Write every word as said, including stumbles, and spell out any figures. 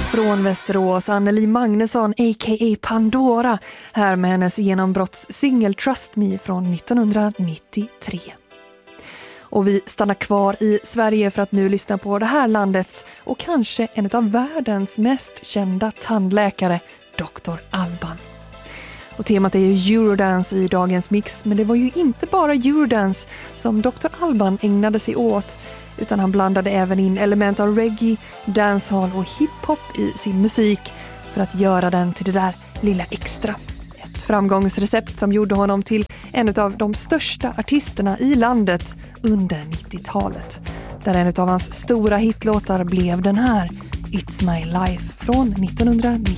Från Västerås, Anneli Magnusson, a k a. Pandora, här med hennes genombrottssingel Trust Me från nittonhundranittiotre. Och vi stannar kvar i Sverige för att nu lyssna på det här landets och kanske en av världens mest kända tandläkare, doktor Alban. Och temat är ju Eurodance i dagens mix, men det var ju inte bara Eurodance som doktor Alban ägnade sig åt, utan han blandade även in element av reggae, dancehall och hiphop i sin musik för att göra den till det där lilla extra. Ett framgångsrecept som gjorde honom till en av de största artisterna i landet under nittiotalet. Där en av hans stora hitlåtar blev den här, It's My Life från nittonhundranittio.